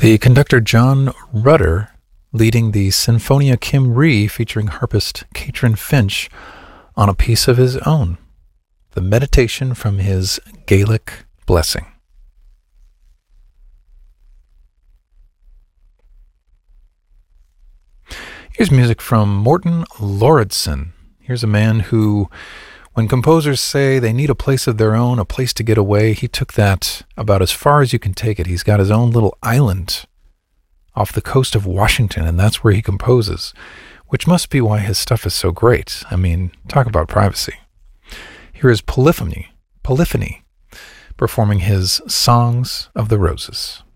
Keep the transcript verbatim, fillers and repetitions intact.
The conductor John Rutter leading the Sinfonia Cymru featuring harpist Catrin Finch on a piece of his own, the meditation from his Gaelic blessing. Here's music from Morten Lauridsen. Here's a man who, when composers say they need a place of their own, a place to get away, he took that about as far as you can take it. He's got his own little island off the coast of Washington, and that's where he composes, which must be why his stuff is so great. I mean, talk about privacy. Here is Polyphony, Polyphony, performing his Songs of the Roses.